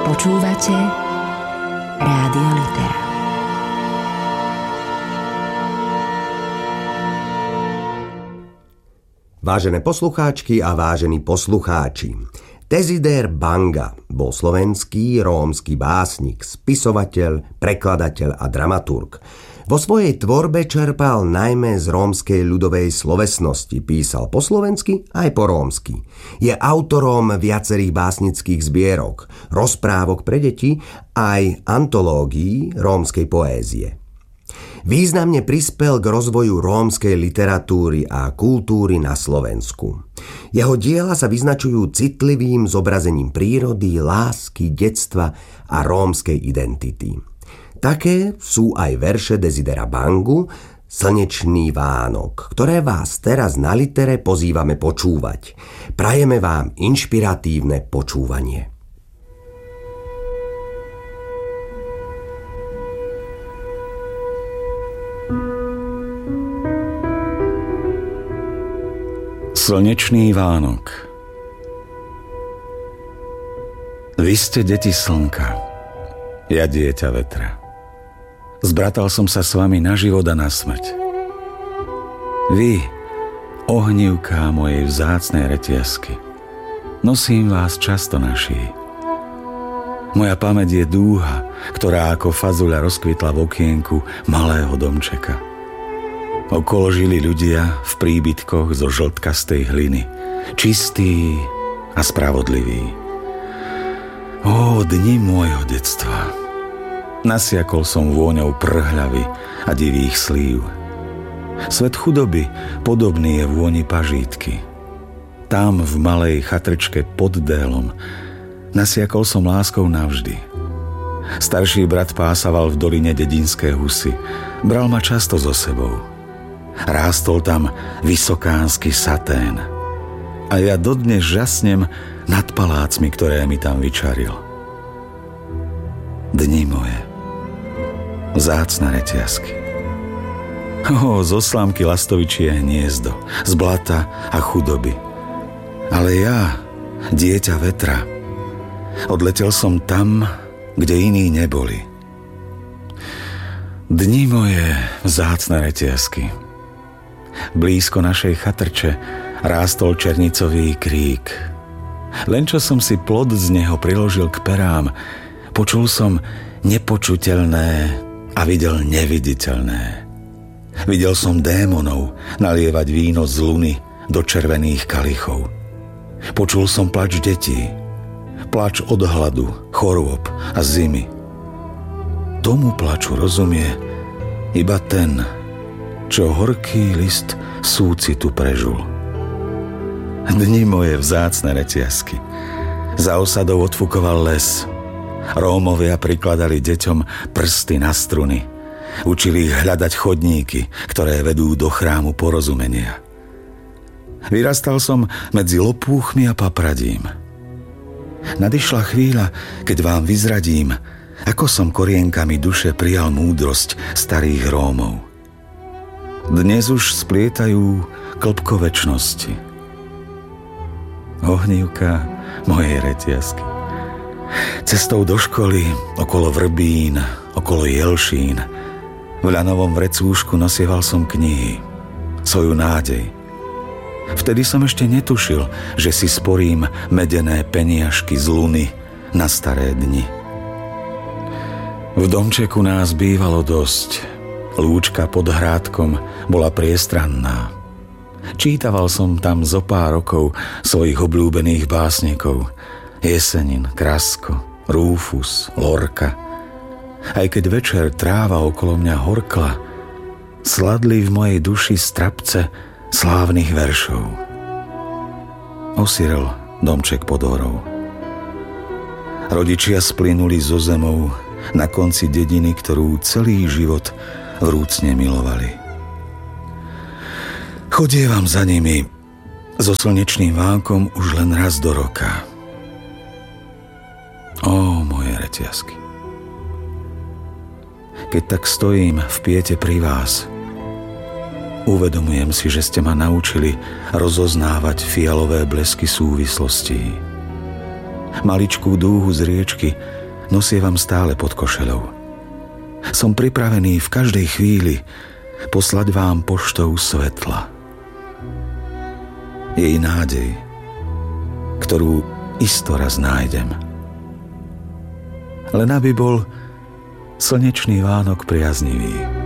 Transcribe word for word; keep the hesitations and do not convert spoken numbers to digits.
Počúvate Rádio Litera. Vážené poslucháčky a vážení poslucháči, Dezidér Banga bol slovenský rómsky básnik, spisovateľ, prekladateľ a dramaturg. Vo svojej tvorbe čerpal najmä z rómskej ľudovej slovesnosti, písal po slovensky aj po rómsky. Je autorom viacerých básnických zbierok, rozprávok pre deti aj antológií rómskej poézie. Významne prispel k rozvoju rómskej literatúry a kultúry na Slovensku. Jeho diela sa vyznačujú citlivým zobrazením prírody, lásky, detstva a rómskej identity. Také sú aj verše Dezidéra Bangu Slnečný Vánok, ktoré vás teraz na Litere pozývame počúvať. Prajeme vám inšpiratívne počúvanie. Slnečný Vánok. Vy ste deti slnka, ja dieťa vetra. Zbratal som sa s vami na život a na smrť. Vy, ohnívka mojej vzácnej retiasky, nosím vás často na šíji. Moja pamäť je dúha, ktorá ako fazuľa rozkvitla v okienku malého domčeka. Okolo žili ľudia v príbytkoch zo žltkastej hliny, čistí a spravodliví. Ó, dni môjho detstva! Nasiakol som vôňou prhľavy a divých slív. Svet chudoby podobný je vôni pažítky. Tam v malej chatrčke pod délom nasiakol som láskou navždy. Starší brat pásaval v doline dedinské husy, bral ma často so sebou. Rástol tam vysokánsky satén a ja dodnes žasnem nad palácmi, ktoré mi tam vyčaril. Dni moje, vzácne retiasky. Ó, zo slámky lastovičie hniezdo, z blata a chudoby. Ale ja, dieťa vetra, odletel som tam, kde iní neboli. Dni moje, vzácne retiasky. Blízko našej chatrče rástol černicový krík. Len čo som si plod z neho priložil k perám, počul som nepočuteľné a videl neviditeľné. Videl som démonov nalievať víno z luny do červených kalichov. Počul som plač detí, plač od hladu, chorôb a zimy. Tomu plaču rozumie iba ten, čo horký list súcitu prežul. Dni moje vzácne retiasky. Za osadou odfukoval les. Rómovia prikladali deťom prsty na struny. Učili ich hľadať chodníky, ktoré vedú do chrámu porozumenia. Vyrastal som medzi lopúchmi a papradím. Nadišla chvíľa, keď vám vyzradím, ako som korienkami duše prijal múdrosť starých Rómov. Dnes už splietajú klbko večnosti. Ohnívka mojej retiasky. Cestou do školy, okolo vrbín, okolo jelšín, v ľanovom vrecúšku nosieval som knihy, svoju nádej. Vtedy som ešte netušil, že si sporím medené peniažky z luny na staré dni. V domčeku nás bývalo dosť. Lúčka pod hrádkom bola priestranná. Čítaval som tam zo pár rokov svojich obľúbených básnikov. Jesenin, Krasko, Rúfus, Lorka. Aj keď večer tráva okolo mňa horkla, sladli v mojej duši strapce slávnych veršov. Osirel domček pod horou. Rodičia splynuli zo zemou na konci dediny, ktorú celý život vrúcne milovali. Chodievam za nimi so slnečným vánkom už len raz do roka. Ó, moje retiasky. Keď tak stojím v piete pri vás, uvedomujem si, že ste ma naučili rozoznávať fialové blesky súvislostí. Maličkú dúhu z riečky nosievam stále pod košeľou. Som pripravený v každej chvíli poslať vám poštou svetla. Jej nádej, ktorú isto raz nájdem. Len aby bol slnečný Vánok priaznivý.